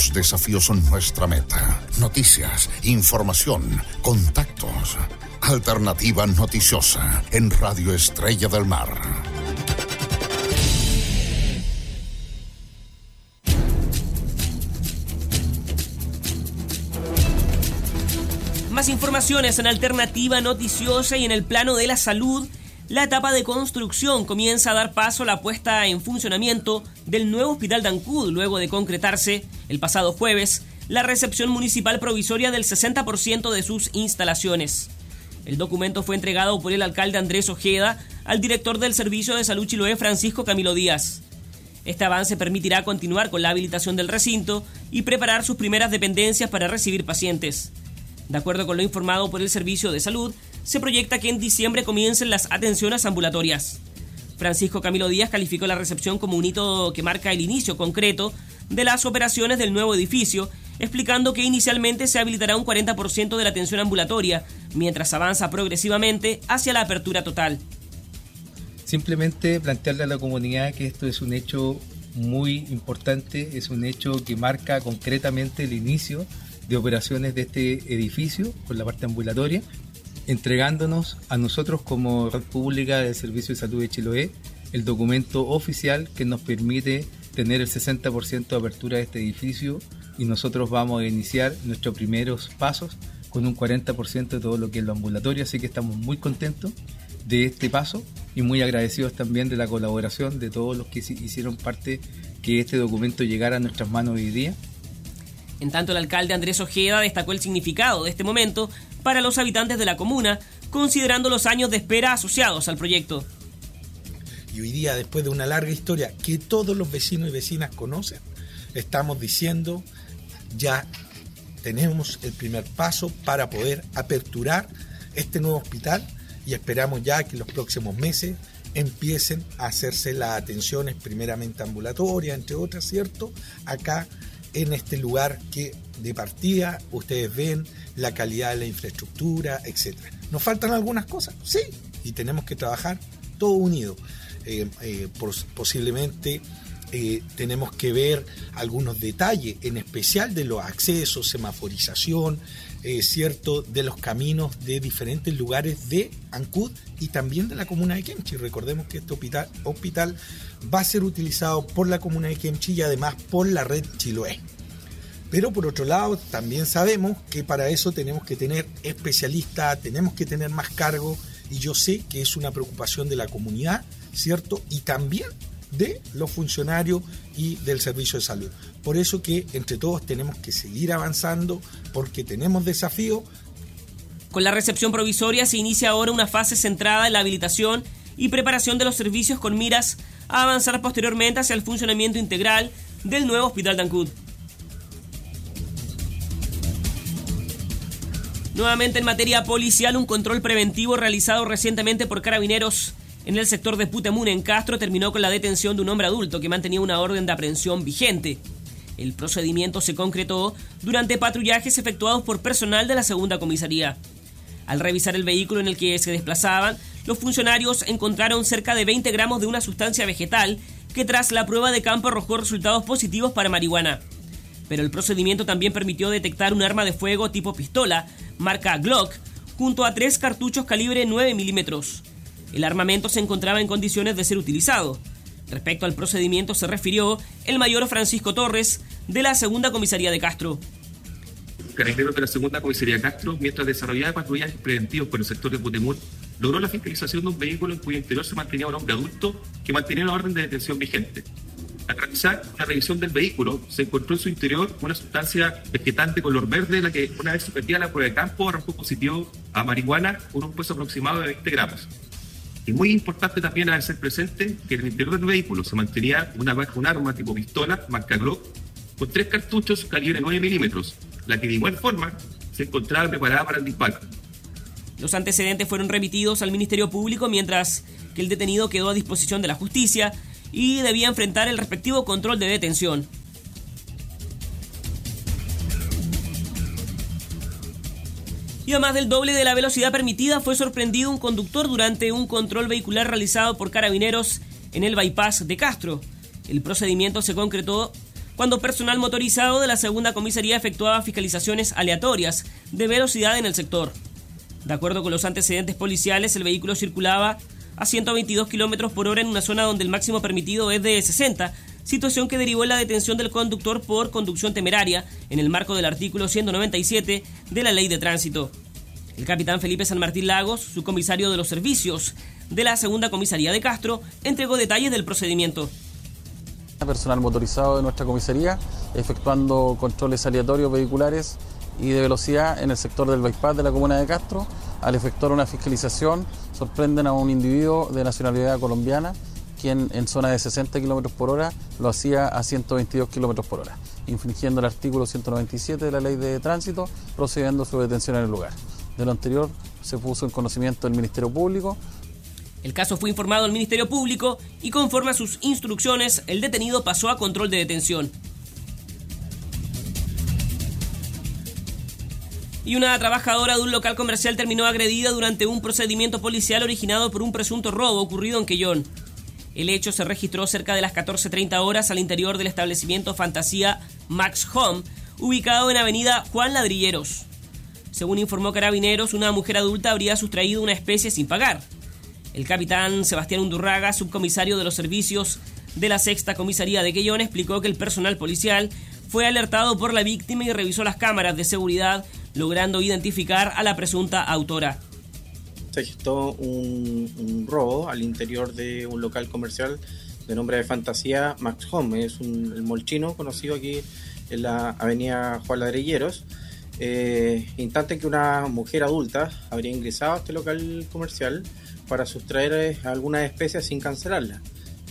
Los desafíos son nuestra meta. Noticias, información, contactos. Alternativa Noticiosa en Radio Estrella del Mar. Más informaciones en Alternativa Noticiosa y en el plano de la salud. La etapa de construcción comienza a dar paso a la puesta en funcionamiento del nuevo Hospital de Ancud, luego de concretarse el pasado jueves la recepción municipal provisoria del 60% de sus instalaciones. El documento fue entregado por el alcalde Andrés Ojeda al director del Servicio de Salud Chiloé, Francisco Camilo Díaz. Este avance permitirá continuar con la habilitación del recinto y preparar sus primeras dependencias para recibir pacientes. De acuerdo con lo informado por el Servicio de Salud, se proyecta que en diciembre comiencen las atenciones ambulatorias. Francisco Camilo Díaz calificó la recepción como un hito que marca el inicio concreto de las operaciones del nuevo edificio, explicando que inicialmente se habilitará un 40% de la atención ambulatoria, mientras avanza progresivamente hacia la apertura total. Simplemente plantearle a la comunidad que esto es un hecho muy importante, es un hecho que marca concretamente el inicio de operaciones de este edificio por la parte ambulatoria, entregándonos a nosotros como red pública del Servicio de Salud de Chiloé el documento oficial que nos permite tener el 60% de apertura de este edificio, y nosotros vamos a iniciar nuestros primeros pasos con un 40% de todo lo que es lo ambulatorio, así que estamos muy contentos de este paso y muy agradecidos también de la colaboración de todos los que hicieron parte que este documento llegara a nuestras manos hoy día. En tanto, el alcalde Andrés Ojeda destacó el significado de este momento para los habitantes de la comuna, considerando los años de espera asociados al proyecto. Y hoy día, después de una larga historia que todos los vecinos y vecinas conocen, estamos diciendo ya tenemos el primer paso para poder aperturar este nuevo hospital, y esperamos ya que en los próximos meses empiecen a hacerse las atenciones primeramente ambulatorias, entre otras, ¿cierto? Acá en este lugar que de partida ustedes ven la calidad de la infraestructura, etc. ¿Nos faltan algunas cosas? Sí, y tenemos que trabajar todo unido. Posiblemente tenemos que ver algunos detalles, en especial de los accesos, semaforización, cierto, de los caminos de diferentes lugares de Ancud y también de la comuna de Kemchi. Recordemos que este hospital va a ser utilizado por la comuna de Kemchi y además por la red Chiloé. Pero por otro lado, también sabemos que para eso tenemos que tener especialistas, tenemos que tener más cargo, y yo sé que es una preocupación de la comunidad, ¿cierto? Y también de los funcionarios y del servicio de salud. Por eso que entre todos tenemos que seguir avanzando, porque tenemos desafíos. Con la recepción provisoria se inicia ahora una fase centrada en la habilitación y preparación de los servicios con miras a avanzar posteriormente hacia el funcionamiento integral del nuevo Hospital de Ancud. Nuevamente en materia policial, un control preventivo realizado recientemente por Carabineros en el sector de Putemune, en Castro, terminó con la detención de un hombre adulto que mantenía una orden de aprehensión vigente. El procedimiento se concretó durante patrullajes efectuados por personal de la segunda comisaría. Al revisar el vehículo en el que se desplazaban, los funcionarios encontraron cerca de 20 gramos de una sustancia vegetal que tras la prueba de campo arrojó resultados positivos para marihuana. Pero el procedimiento también permitió detectar un arma de fuego tipo pistola, marca Glock, junto a 3 cartuchos calibre 9 milímetros. El armamento se encontraba en condiciones de ser utilizado. Respecto al procedimiento se refirió el mayor Francisco Torres, de la segunda comisaría de Castro. Carabineros de la segunda comisaría de Castro, mientras desarrollaba patrullajes preventivos por el sector de Putemune, logró la fiscalización de un vehículo en cuyo interior se mantenía un hombre adulto que mantenía una orden de detención vigente. Al realizar la revisión del vehículo, se encontró en su interior una sustancia vegetal de color verde, la que, una vez sometida a la prueba de campo, arrojó positivo a marihuana con un peso aproximado de 20 gramos. Y muy importante también hacer presente que en el interior del vehículo se mantenía un arma tipo pistola, marca Glock, con 3 cartuchos calibre 9 milímetros, la que de igual forma se encontraba preparada para el disparo. Los antecedentes fueron remitidos al Ministerio Público, mientras que el detenido quedó a disposición de la justicia y debía enfrentar el respectivo control de detención. Y a más del doble de la velocidad permitida fue sorprendido un conductor durante un control vehicular realizado por Carabineros en el bypass de Castro. El procedimiento se concretó cuando personal motorizado de la segunda comisaría efectuaba fiscalizaciones aleatorias de velocidad en el sector. De acuerdo con los antecedentes policiales, el vehículo circulaba a 122 km por hora en una zona donde el máximo permitido es de 60, situación que derivó en la detención del conductor por conducción temeraria en el marco del artículo 197 de la Ley de Tránsito. El capitán Felipe San Martín Lagos, subcomisario de los servicios de la segunda comisaría de Castro, entregó detalles del procedimiento. Personal motorizado de nuestra comisaría efectuando controles aleatorios vehiculares y de velocidad en el sector del bypass de la comuna de Castro. Al efectuar una fiscalización sorprenden a un individuo de nacionalidad colombiana quien en zona de 60 km por hora lo hacía a 122 km por hora, infringiendo el artículo 197 de la Ley de Tránsito, procediendo a su detención en el lugar. De lo anterior se puso en conocimiento del Ministerio Público. El caso fue informado al Ministerio Público y conforme a sus instrucciones, el detenido pasó a control de detención. Y una trabajadora de un local comercial terminó agredida durante un procedimiento policial originado por un presunto robo ocurrido en Quellón. El hecho se registró cerca de las 14:30 horas al interior del establecimiento Fantasía Max Home, ubicado en avenida Juan Ladrilleros. Según informó Carabineros, una mujer adulta habría sustraído una especie sin pagar. El capitán Sebastián Undurraga, subcomisario de los servicios de la sexta comisaría de Quellón, explicó que el personal policial fue alertado por la víctima y revisó las cámaras de seguridad, logrando identificar a la presunta autora. Se gestó un robo al interior de un local comercial de nombre de Fantasía Max Home. Es el mall chino conocido aquí en la avenida Juan Ladrilleros. Instante que una mujer adulta habría ingresado a este local comercial para sustraer algunas especies sin cancelarlas.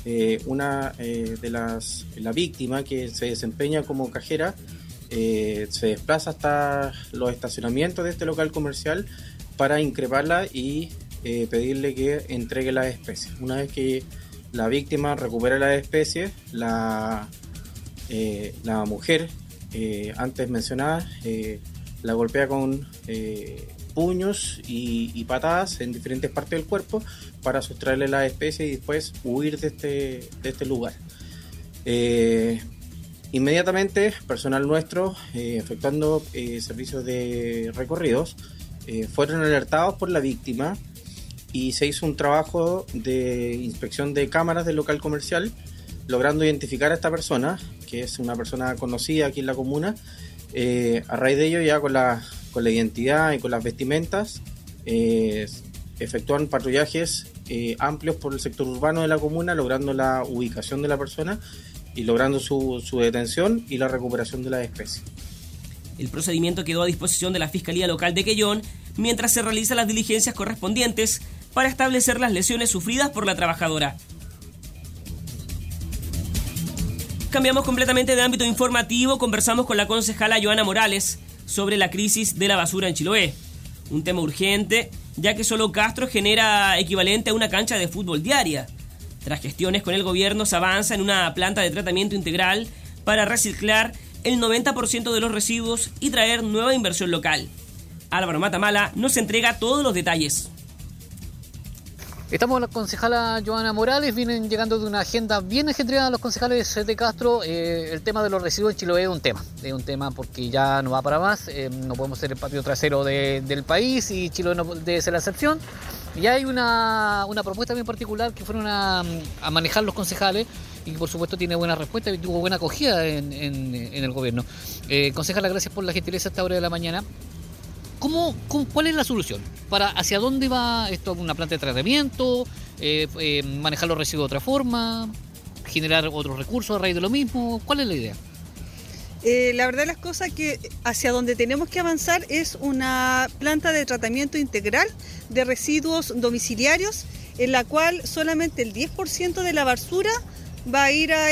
La víctima, que se desempeña como cajera, se desplaza hasta los estacionamientos de este local comercial para increparla y pedirle que entregue las especies. Una vez que la víctima recupera las especies, la mujer antes mencionada la golpea con puños y patadas en diferentes partes del cuerpo para sustraerle las especies y después huir de este lugar. Inmediatamente, personal nuestro, efectuando servicios de recorridos, fueron alertados por la víctima y se hizo un trabajo de inspección de cámaras del local comercial, logrando identificar a esta persona, que es una persona conocida aquí en la comuna. A raíz de ello, ya con la identidad y con las vestimentas, efectúan patrullajes amplios por el sector urbano de la comuna, logrando la ubicación de la persona y logrando su detención y la recuperación de la especie. El procedimiento quedó a disposición de la Fiscalía Local de Quellón mientras se realizan las diligencias correspondientes para establecer las lesiones sufridas por la trabajadora. Cambiamos completamente de ámbito informativo, conversamos con la concejala Joana Morales sobre la crisis de la basura en Chiloé. Un tema urgente, ya que solo Castro genera equivalente a una cancha de fútbol diaria. Tras gestiones con el gobierno, se avanza en una planta de tratamiento integral para reciclar el 90% de los residuos y traer nueva inversión local. Álvaro Matamala nos entrega todos los detalles. Estamos con la concejala Joana Morales, vienen llegando de una agenda bien ajetreada los concejales de Castro. El tema de los residuos en Chiloé es un tema porque ya no va para más, no podemos ser el patio trasero del país y Chiloé no debe ser la excepción. Y hay una propuesta bien particular que fueron a manejar los concejales y que por supuesto tiene buena respuesta y tuvo buena acogida en el gobierno. Concejala, gracias por la gentileza a esta hora de la mañana. ¿Cuál es la solución? ¿Hacia dónde va esto? ¿Una planta de tratamiento? ¿Manejar los residuos de otra forma? ¿Generar otros recursos a raíz de lo mismo? ¿Cuál es la idea? La verdad de las cosas que hacia donde tenemos que avanzar es una planta de tratamiento integral de residuos domiciliarios, en la cual solamente el 10% de la basura va a ir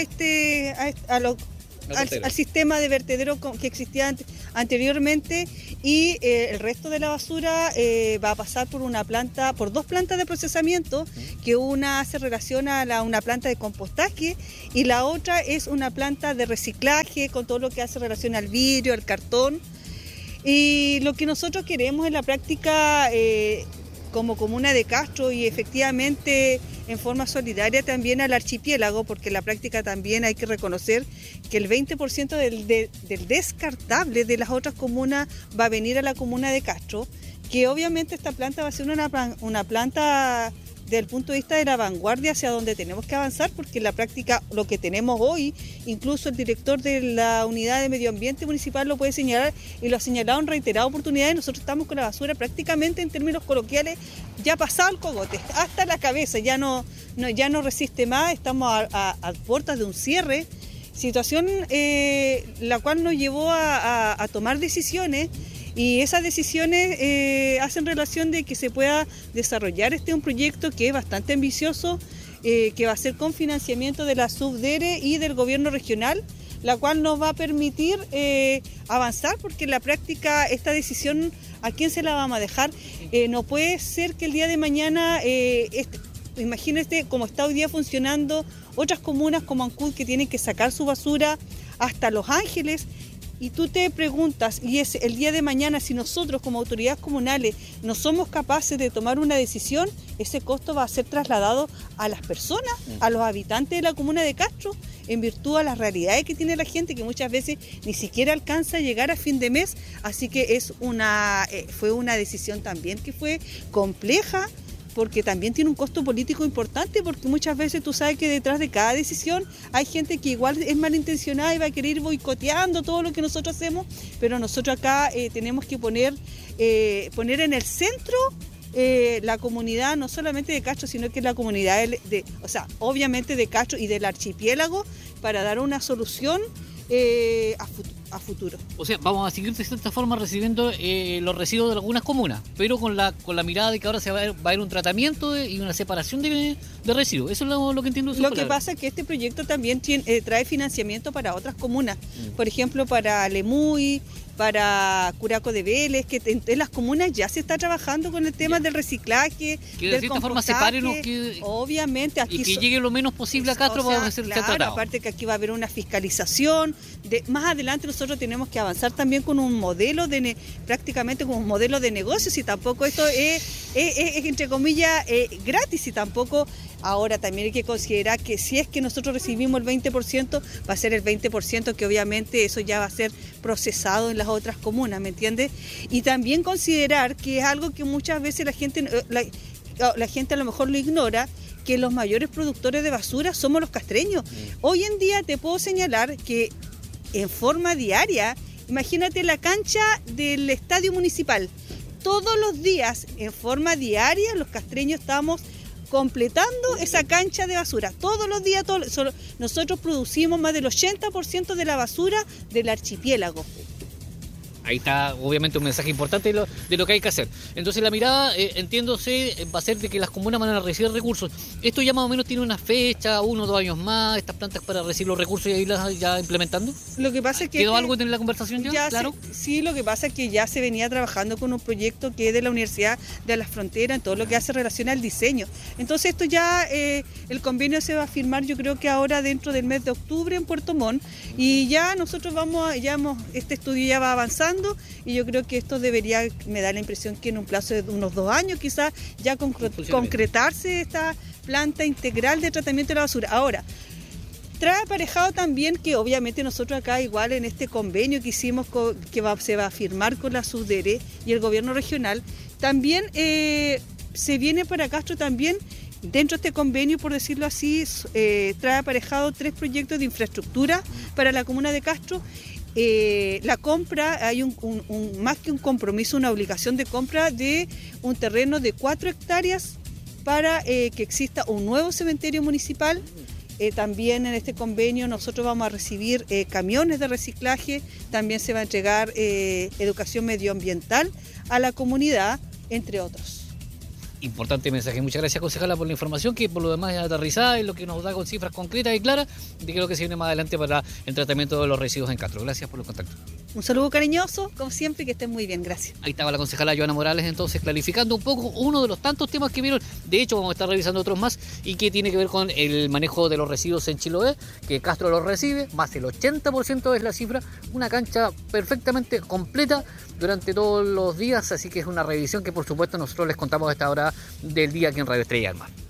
al sistema de vertedero que existía anteriormente, y el resto de la basura va a pasar por dos plantas de procesamiento, que una hace relación a una planta de compostaje y la otra es una planta de reciclaje con todo lo que hace relación al vidrio, al cartón. Y lo que nosotros queremos en la práctica como comuna de Castro y efectivamente en forma solidaria también al archipiélago, porque en la práctica también hay que reconocer que el 20% del descartable de las otras comunas va a venir a la comuna de Castro, que obviamente esta planta va a ser una planta desde el punto de vista de la vanguardia hacia donde tenemos que avanzar, porque en la práctica lo que tenemos hoy, incluso el director de la unidad de medio ambiente municipal lo puede señalar y lo ha señalado en reiteradas oportunidades. Nosotros estamos con la basura prácticamente, en términos coloquiales, ya pasado el cogote, hasta la cabeza, ya no resiste más, estamos a puertas de un cierre, situación la cual nos llevó a tomar decisiones. Y esas decisiones hacen relación de que se pueda desarrollar un proyecto que es bastante ambicioso, que va a ser con financiamiento de la Subdere y del gobierno regional, la cual nos va a permitir avanzar, porque en la práctica esta decisión, ¿a quién se la vamos a dejar? No puede ser que el día de mañana, imagínate cómo está hoy día funcionando otras comunas como Ancud, que tienen que sacar su basura hasta Los Ángeles. Y tú te preguntas, y es el día de mañana, si nosotros como autoridades comunales no somos capaces de tomar una decisión, ese costo va a ser trasladado a las personas, a los habitantes de la comuna de Castro, en virtud a las realidades que tiene la gente, que muchas veces ni siquiera alcanza a llegar a fin de mes. Así que fue una decisión también que fue compleja, porque también tiene un costo político importante, porque muchas veces tú sabes que detrás de cada decisión hay gente que igual es malintencionada y va a querer ir boicoteando todo lo que nosotros hacemos, pero nosotros acá tenemos que poner en el centro la comunidad, no solamente de Castro, sino que la comunidad obviamente de Castro y del archipiélago, para dar una solución a futuro. O sea, vamos a seguir de cierta forma recibiendo los residuos de algunas comunas, pero con la mirada de que ahora va a haber un tratamiento y una separación de residuos. Eso es lo que entiendo. Lo que pasa es que este proyecto también trae financiamiento para otras comunas, por ejemplo para Lemuy, para Curaco de Vélez, que en las comunas ya se está trabajando con el tema del reciclaje, que de cierta forma separen, obviamente aquí, y que llegue lo menos posible a Castro para ser tratado. Aparte que aquí va a haber una fiscalización. Más adelante nosotros tenemos que avanzar también con un modelo prácticamente con un modelo de negocios, y tampoco esto es entre comillas gratis, y tampoco. Ahora también hay que considerar que si es que nosotros recibimos el 20%, va a ser el 20% que obviamente eso ya va a ser procesado en las otras comunas, ¿me entiendes? Y también considerar que es algo que muchas veces la gente a lo mejor lo ignora, que los mayores productores de basura somos los castreños. Hoy en día te puedo señalar que en forma diaria, imagínate la cancha del estadio municipal, todos los días en forma diaria los castreños estamos completando esa cancha de basura. Todos los días, nosotros producimos más del 80% de la basura del archipiélago. Ahí está obviamente un mensaje importante de lo que hay que hacer. Entonces la mirada, entiéndose, va a ser de que las comunas van a recibir recursos. Esto ya más o menos tiene una fecha, 1 o 2 años más, estas plantas para recibir los recursos y irlas ya implementando. Lo que pasa es que... ¿Quedó algo en la conversación ya? Claro. Sí, lo que pasa es que ya se venía trabajando con un proyecto que es de la Universidad de las Fronteras, en todo lo que hace relación al diseño. Entonces esto ya, el convenio se va a firmar, yo creo que ahora dentro del mes de octubre en Puerto Montt, y ya nosotros este estudio ya va avanzando, y yo creo que esto debería, me da la impresión que en un plazo de unos 2 años quizás ya concretarse esta planta integral de tratamiento de la basura. Ahora, trae aparejado también que obviamente nosotros acá igual en este convenio que hicimos se va a firmar con la Subdere y el gobierno regional, también se viene para Castro también. Dentro de este convenio, por decirlo así, trae aparejado 3 proyectos de infraestructura para la comuna de Castro. La compra, hay más que un compromiso, una obligación de compra de un terreno de 4 hectáreas para que exista un nuevo cementerio municipal. También en este convenio nosotros vamos a recibir camiones de reciclaje, también se va a entregar educación medioambiental a la comunidad, entre otros. Importante mensaje. Muchas gracias, concejala, por la información, que por lo demás es aterrizada y lo que nos da con cifras concretas y claras de qué es lo que se viene más adelante para el tratamiento de los residuos en Castro. Gracias por los contactos. Un saludo cariñoso, como siempre, y que estén muy bien, gracias. Ahí estaba la concejala Joana Morales, entonces, clarificando un poco uno de los tantos temas que vieron. De hecho, vamos a estar revisando otros más, y que tiene que ver con el manejo de los residuos en Chiloé, que Castro los recibe, más del 80% es la cifra, una cancha perfectamente completa durante todos los días, así que es una revisión que por supuesto nosotros les contamos a esta hora del día aquí en Radio Estrella del Mar.